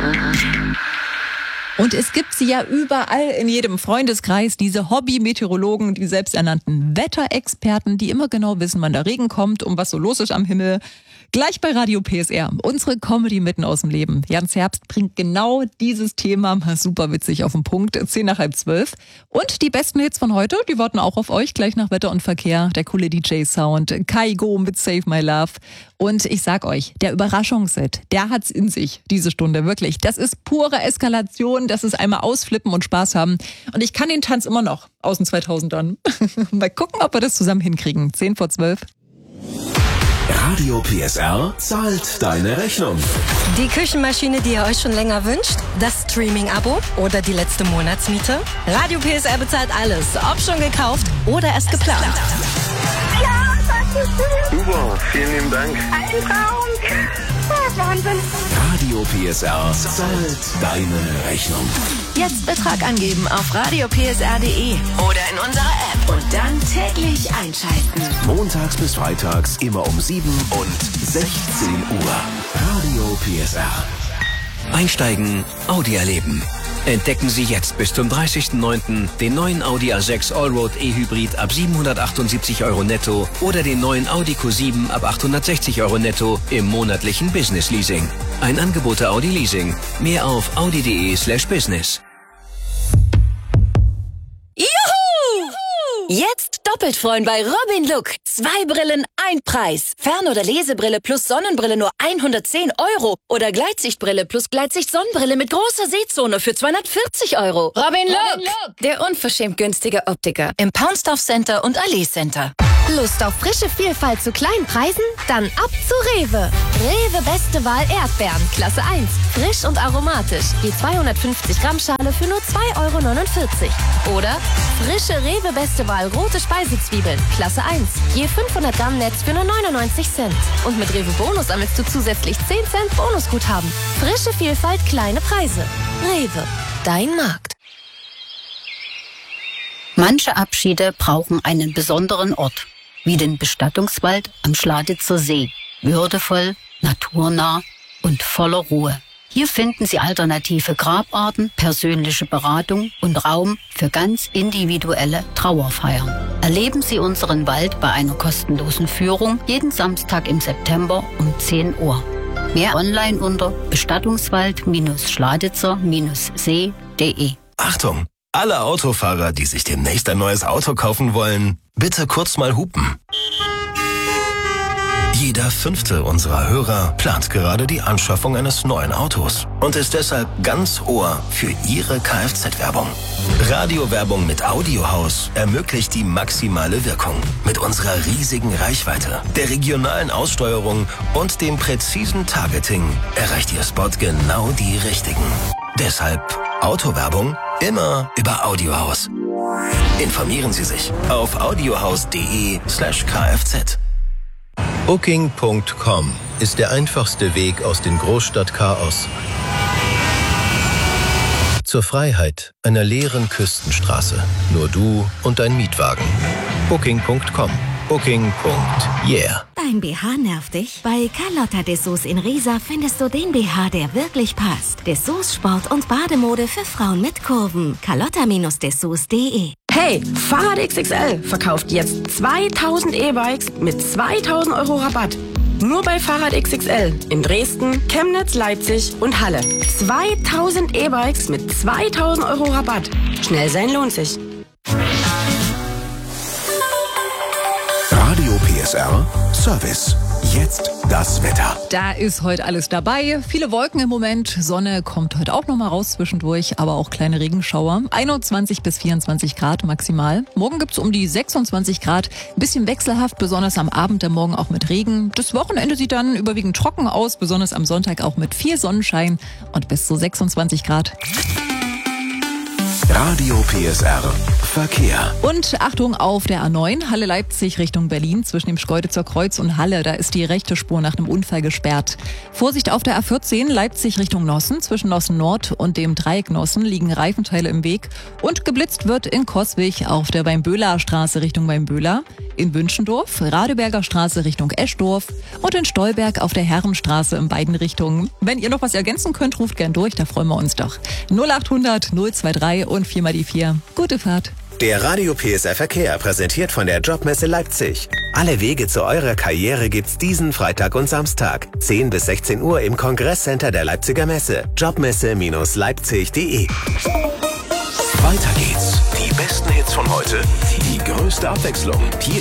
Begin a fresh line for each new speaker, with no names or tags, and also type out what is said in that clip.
Und es gibt sie ja überall in jedem Freundeskreis, diese Hobby-Meteorologen, die selbsternannten Wetterexperten, die immer genau wissen, wann der Regen kommt und was so los ist am Himmel. Gleich bei Radio PSR, unsere Comedy mitten aus dem Leben. Jans Herbst bringt genau dieses Thema mal super witzig auf den Punkt, 10:10. Und die besten Hits von heute, die warten auch auf euch, gleich nach Wetter und Verkehr. Der coole DJ-Sound, Kaigo mit Save My Love. Und ich sag euch, der Überraschungshit, der hat's in sich, diese Stunde, wirklich. Das ist pure Eskalation, das ist einmal ausflippen und Spaß haben. Und ich kann den Tanz immer noch aus den 2000ern. Mal gucken, ob wir das zusammen hinkriegen. 10:12.
Radio PSR zahlt deine Rechnung.
Die Küchenmaschine, die ihr euch schon länger wünscht? Das Streaming-Abo oder die letzte Monatsmiete? Radio PSR bezahlt alles, ob schon gekauft oder erst geplant.
Ja, das ist schön.
Super, vielen lieben Dank.
Ein Traum. Wahnsinn.
Radio PSR zahlt deine Rechnung.
Jetzt Betrag angeben auf radiopsr.de oder in unserer App und dann täglich einschalten.
Montags bis freitags immer um 7 und 16 Uhr. Radio PSR.
Einsteigen, Audi erleben. Entdecken Sie jetzt bis zum 30.09. den neuen Audi A6 Allroad E-Hybrid ab 778 € netto oder den neuen Audi Q7 ab 860 € netto im monatlichen Business Leasing. Ein Angebot der Audi Leasing. Mehr auf audi.de/business.
Juhu! Jetzt doppelt freuen bei Robin Look. 2 Brillen, ein Preis. Fern- oder Lesebrille plus Sonnenbrille nur 110 € oder Gleitsichtbrille plus Gleitsicht-Sonnenbrille mit großer Sehzone für 240 €. Robin Look, der unverschämt günstige Optiker im Paunsdorf Center und Allee Center.
Lust auf frische Vielfalt zu kleinen Preisen? Dann ab zu Rewe. Rewe beste Wahl Erdbeeren, Klasse 1. Frisch und aromatisch. Die 250 Gramm Schale für nur 2,49 €. Oder frische Rewe beste Wahl rote Speisezwiebeln, Klasse 1. Je 500 Gramm Netz für nur 99 Cent. Und mit Rewe Bonus sammelst du zusätzlich 10 Cent Bonusguthaben. Frische Vielfalt, kleine Preise. Rewe, dein Markt.
Manche Abschiede brauchen einen besonderen Ort, wie den Bestattungswald am Schladitzer See. Würdevoll, naturnah und voller Ruhe. Hier finden Sie alternative Grabarten, persönliche Beratung und Raum für ganz individuelle Trauerfeiern. Erleben Sie unseren Wald bei einer kostenlosen Führung jeden Samstag im September um 10 Uhr. Mehr online unter bestattungswald-schladitzer-see.de.
Achtung! Alle Autofahrer, die sich demnächst ein neues Auto kaufen wollen, bitte kurz mal hupen. Jeder 5. unserer Hörer plant gerade die Anschaffung eines neuen Autos und ist deshalb ganz Ohr für Ihre Kfz-Werbung. Radiowerbung mit Audiohaus ermöglicht die maximale Wirkung. Mit unserer riesigen Reichweite, der regionalen Aussteuerung und dem präzisen Targeting erreicht Ihr Spot genau die Richtigen. Deshalb Autowerbung immer über Audiohaus. Informieren Sie sich auf audiohaus.de/kfz.
Booking.com ist der einfachste Weg aus dem Großstadtchaos zur Freiheit einer leeren Küstenstraße. Nur du und dein Mietwagen. Booking.com. Booking.yeah.
Dein BH nervt dich? Bei Carlotta Dessous in Riesa findest du den BH, der wirklich passt. Dessous Sport- und Bademode für Frauen mit Kurven. carlotta-dessous.de.
Hey, Fahrrad XXL verkauft jetzt 2000 E-Bikes mit 2000 € Rabatt. Nur bei Fahrrad XXL in Dresden, Chemnitz, Leipzig und Halle. 2000 E-Bikes mit 2000 € Rabatt. Schnell sein lohnt sich.
Radio PSR Service. Jetzt das Wetter.
Da ist heute alles dabei. Viele Wolken im Moment. Sonne kommt heute auch noch mal raus zwischendurch, aber auch kleine Regenschauer. 21 bis 24 Grad maximal. Morgen gibt's um die 26 Grad. Ein bisschen wechselhaft, besonders am Abend, der Morgen auch mit Regen. Das Wochenende sieht dann überwiegend trocken aus, besonders am Sonntag auch mit viel Sonnenschein und bis zu 26 Grad.
Radio PSR Verkehr.
Und Achtung auf der A9, Halle Leipzig Richtung Berlin, zwischen dem Schkeuditzer Kreuz und Halle, da ist die rechte Spur nach einem Unfall gesperrt. Vorsicht auf der A14, Leipzig Richtung Nossen, zwischen Nossen Nord und dem Dreieck Nossen liegen Reifenteile im Weg. Und geblitzt wird in Coswig auf der Weinböhler Straße Richtung Weinböhler, in Wünschendorf, Radeberger Straße Richtung Eschdorf und in Stolberg auf der Herrenstraße in beiden Richtungen. Wenn ihr noch was ergänzen könnt, ruft gern durch, da freuen wir uns doch. 0800 023 und 4 mal die 4. Gute Fahrt.
Der Radio PSR Verkehr, präsentiert von der Jobmesse Leipzig. Alle Wege zu eurer Karriere gibt's diesen Freitag und Samstag. 10 bis 16 Uhr im Kongresscenter der Leipziger Messe. Jobmesse-leipzig.de. Weiter geht's. Die besten Hits von heute, die größte Abwechslung. Hier